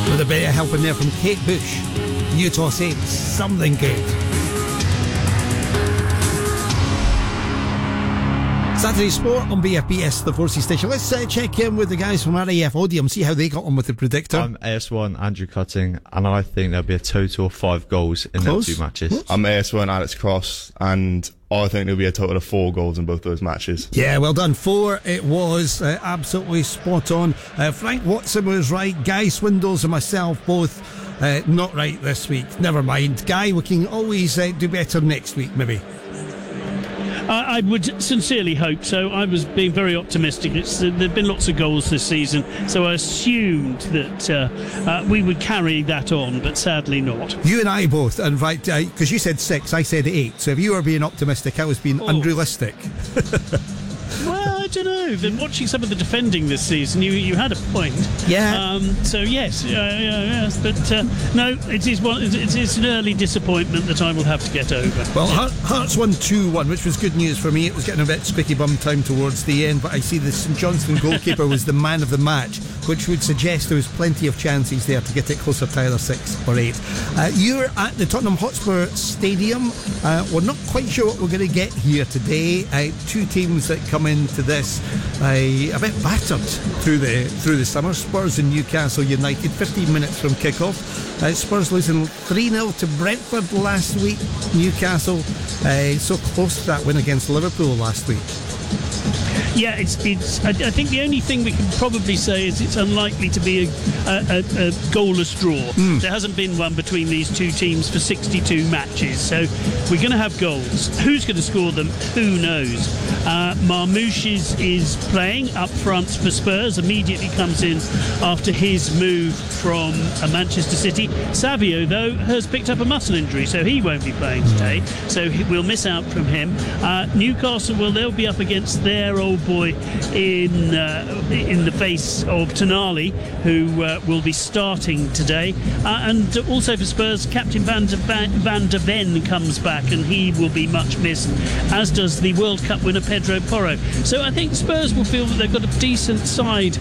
With a bit of help in there from Kate Bush, Utah Saints, Something Good. Saturday Sport on BFBS, the 4C station. Let's check in with the guys from RAF Odium, see how they got on with the predictor. I'm AS1 Andrew Cutting, and I think there'll be a total of 5 goals in those 2 matches. Close. I'm AS1 Alex Cross, and I think there'll be a total of 4 goals in both those matches. Yeah, well done. 4 it was. Absolutely spot on. Frank Watson was right. Guy Swindles and myself both not right this week. Never mind. Guy, we can always do better next week, maybe. I would sincerely hope so. I was being very optimistic. There have been lots of goals this season, so I assumed that we would carry that on, but sadly not. You and I both, in fact, because you said 6, I said 8. So if you were being optimistic, I was being unrealistic. Well, I don't know. Then watching some of the defending this season, you had a point. Yeah. So yes, but no, it is an early disappointment that I will have to get over. Well, Hearts won 2-1, which was good news for me. It was getting a bit squeaky bum time towards the end, but I see the St Johnstone goalkeeper was the man of the match, which would suggest there was plenty of chances there to get it closer to either 6 or 8. You're at the Tottenham Hotspur Stadium. We're not quite sure what we're going to get here today. 2 teams that come into this a bit battered through the summer. Spurs and Newcastle United, 15 minutes from kick-off. Spurs losing 3-0 to Brentford last week. Newcastle so close to that win against Liverpool last week. Yeah, it's. I think the only thing we can probably say is it's unlikely to be a goalless draw. There hasn't been one between these 2 teams for 62 matches, so we're going to have goals. Who's going to score them? Who knows? Marmouche is playing up front for Spurs. Immediately comes in after his move from Manchester City. Savio, though, has picked up a muscle injury, so he won't be playing today. So we'll miss out from him. Newcastle, well, they'll be up against their old boy in the face of Tonali, who will be starting today, and also for Spurs, Captain Van der Ven comes back, and he will be much missed, as does the World Cup winner Pedro Porro. So I think Spurs will feel that they've got a decent side,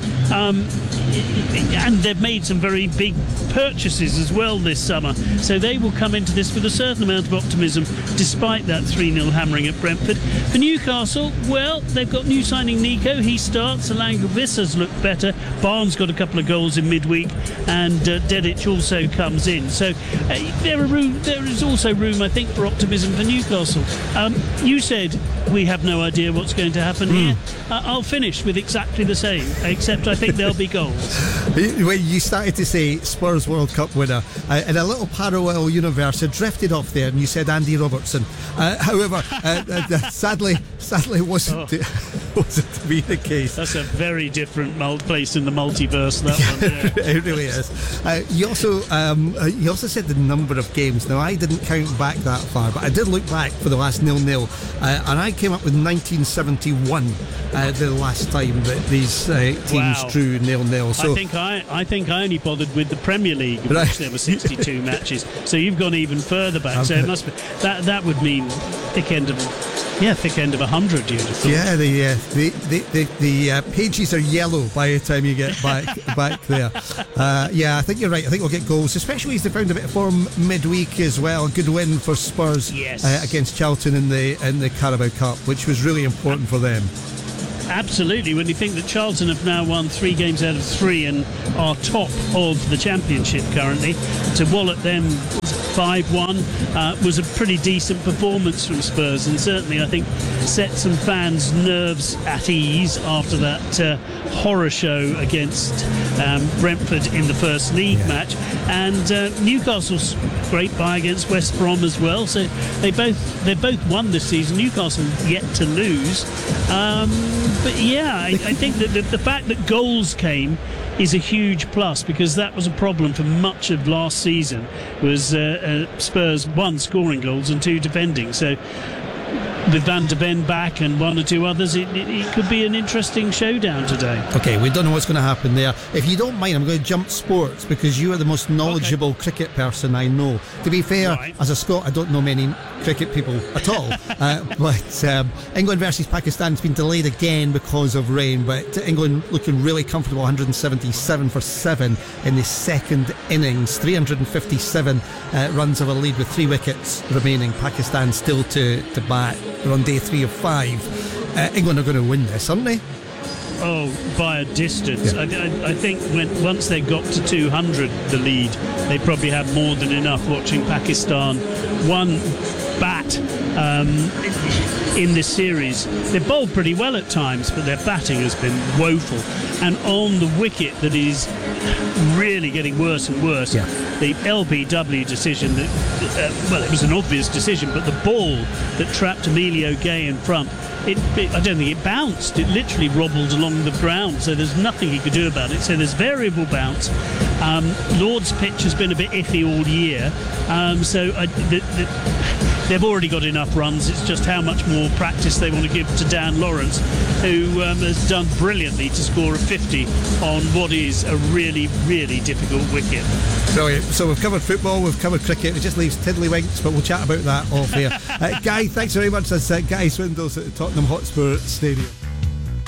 and they've made some very big purchases as well this summer, so they will come into this with a certain amount of optimism despite that 3-0 hammering at Brentford. For Newcastle, well, they've got new signing Nico. He starts. Alangavissa's looked better. Barnes got a couple of goals in midweek, and Dedic also comes in. So there is also room, I think, for optimism for Newcastle. You said we have no idea what's going to happen here. I'll finish with exactly the same, except I think there'll be goals. When you started to say Spurs World Cup winner, in a little parallel universe, it drifted off there, and you said Andy Robertson. However, sadly wasn't to be the case. That's a very different place in the multiverse, that one. Yeah. It really is. You also said the number of games. Now, I didn't count back that far, but I did look back for the last 0-0, and I came up with 1971, the last time that these teams drew 0-0. So I think I only bothered with the Premier League, in which there were 62 matches. So you've gone even further back. So it must be that would mean thick end of 100. You'd have thought. Yeah, the pages are yellow by the time you get back there. Yeah, I think you're right. I think we'll get goals, especially as they found a bit of form midweek as well. A good win for Spurs against Charlton in the Carabao Cup, which was really important for them. Absolutely. When you think that Charlton have now won 3 games out of 3 and are top of the Championship currently, to wallop them 5-1 was a pretty decent performance from Spurs, and certainly I think set some fans' nerves at ease after that horror show against Brentford in the first league match. And Newcastle's great buy against West Brom as well, so they both won this season. Newcastle yet to lose, but yeah, I think that the fact that goals came is a huge plus, because that was a problem for much of last season, was Spurs 1 scoring goals and 2 defending. So with Van der Ven back and one or two others, it could be an interesting showdown today. Okay, we don't know what's going to happen there. If you don't mind, I'm going to jump sports because you are the most knowledgeable cricket person I know. To be fair, as a Scot, I don't know many cricket people at all. But England versus Pakistan has been delayed again because of rain, but England looking really comfortable, 177 for 7 in the second innings, 357 runs of a lead with 3 wickets remaining. Pakistan still to bat. They're on day 3 of 5. England are going to win this, aren't they? Oh, by a distance. Yeah. I think once they got to 200, the lead, they probably had more than enough watching Pakistan one bat in this series. They've bowled pretty well at times, but their batting has been woeful. And on the wicket that is really getting worse and worse, the LBW decision, well, it was an obvious decision, but the ball that trapped Emilio Gay in front, I don't think it bounced. It literally robbled along the ground, so there's nothing he could do about it. So there's variable bounce. Lord's pitch has been a bit iffy all year, so they've already got enough runs. It's just how much more practice they want to give to Dan Lawrence, who has done brilliantly to score a 50 on what is a really, really difficult wicket. Brilliant. So we've covered football, we've covered cricket, it just leaves tiddlywinks, but we'll chat about that off air. Guy, thanks very much. That's Guy Swindles at the Tottenham Hotspur Stadium.